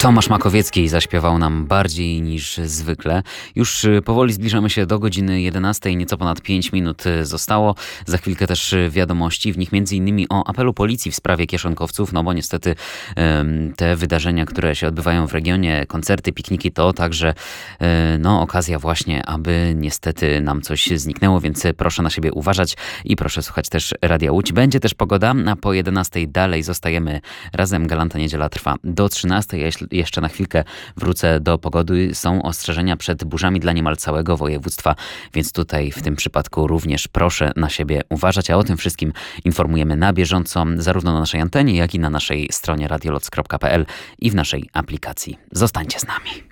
Tomasz Makowiecki zaśpiewał nam bardziej niż zwykle. Już powoli zbliżamy się do godziny 11, nieco ponad 5 minut zostało. Za chwilkę też wiadomości, w nich m.in. o apelu policji w sprawie kieszonkowców, no bo niestety te wydarzenia, które się odbywają w regionie, koncerty, pikniki, to także okazja właśnie, aby niestety nam coś zniknęło, więc proszę na siebie uważać i proszę słuchać też Radia Łódź. Będzie też pogoda, a po 11 dalej zostajemy razem. Galanta Niedziela trwa do 13. Jeszcze na chwilkę wrócę do pogody. Są ostrzeżenia przed burzami dla niemal całego województwa, więc tutaj w tym przypadku również proszę na siebie uważać, a o tym wszystkim informujemy na bieżąco, zarówno na naszej antenie, jak i na naszej stronie radioloc.pl i w naszej aplikacji. Zostańcie z nami.